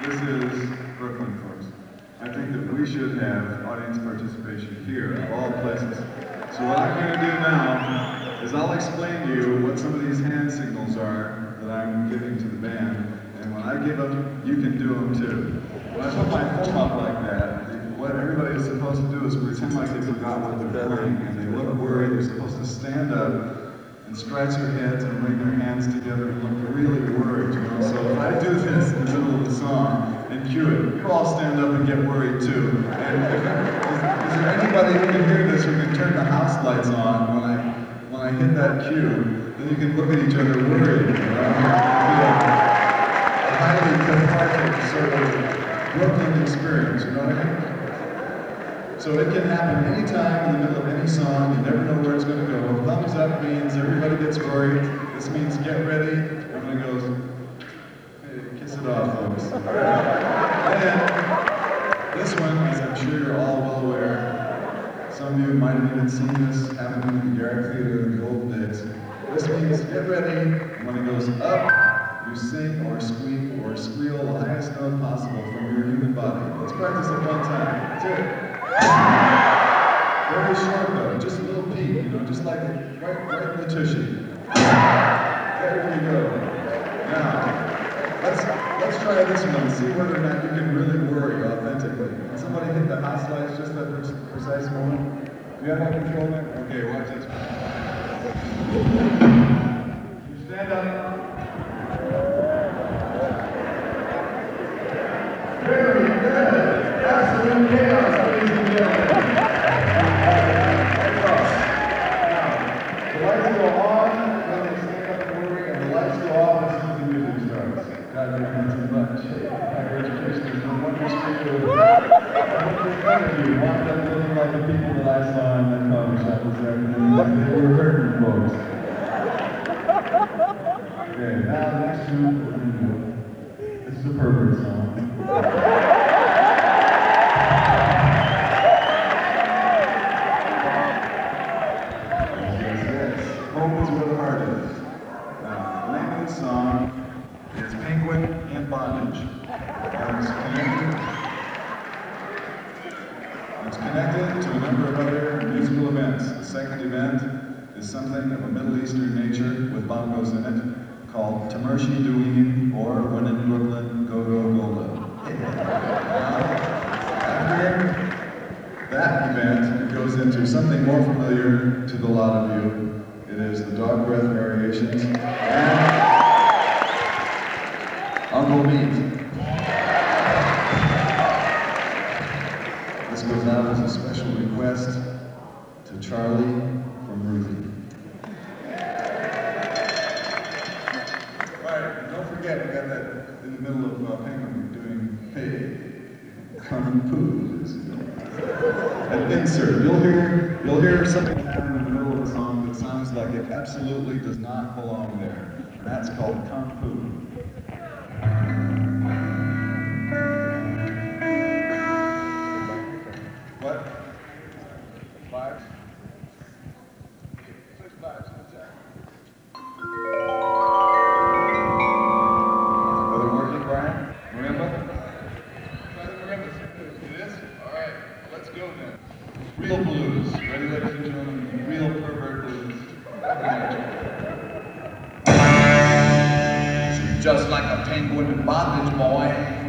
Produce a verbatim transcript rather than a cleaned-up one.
This is Brooklyn, folks. I think that we should have audience participation here, of all places. So what I'm going to do now is I'll explain to you what some of these hand signals are that I'm giving to the band, and when I give them, you can do them too. When I put my phone up like that, what everybody is supposed to do is pretend like they forgot what they're playing, and they look worried. They're supposed to stand up and scratch their heads and bring their hands together and look really worried, you know? So if I do this in the middle of the song and cue it, you all stand up and get worried too. And if, is, is there anybody who can hear this who can turn the house lights on when I when I hit that cue? Then you can look at each other worried, you know? It'll be a, a highly cathartic sort of Brooklyn experience, you know what I mean? So it can happen anytime in the middle of any song. You never know where it's going to go. Thumbs up means everybody gets worried. This means get ready. Everybody goes, hey, kiss it off, folks. And this one, as I'm sure you're all well aware, some of you might have even seen this happen in the Garrick Theater in the old days. This means get ready. And when it goes up, you sing or squeak or squeal the highest note possible from your human body. Let's practice it one time. Two. Very short though, just a little peak, you know, just like right, right in the tushy. There you go. Now, let's let's try this one and see whether or not you can really worry authentically. Can somebody hit the house lights just at this precise moment? Do you have that control there? Okay, watch this. You stand up. Very good. Absolute chaos, ladies and gentlemen. The lights go on when they stand up and worry, and the lights go off as soon as the music starts. God, you're doing too much. Higher education is no wonder speaker. I hope you're none of you wound up looking like the people that I saw in that coffee shop this afternoon. They were hurting folks. Okay, now the next tune we're going to do. This is a pervert song. Home is where the heart is. Now, the name of the song is Penguin in Bondage. And it's connected, it's connected to a number of other musical events. The second event is something of a Middle Eastern nature with bongos in it called Tamershi Douine, or When in Brooklyn, Go Go Golda. Now, after that event, it goes into something more familiar to the lot of you. It is the Dog Breath Variations and Uncle Meat. This goes out as a special request to Charlie from Ruthie. All right, don't forget, we got that in the middle of uh, Penguin doing, hey, Kung Fu. An insert. You'll hear, you'll hear something happen in the middle of the song that sounds like it absolutely does not belong there. And that's called Kung Fu. What? Five? Six fives, what's that? Are they working, Brian? Marimba? It is? All right, let's go then. Real blues. Ready, ladies and gentlemen? Real pervert blues. She's just like a penguin in bondage, boy.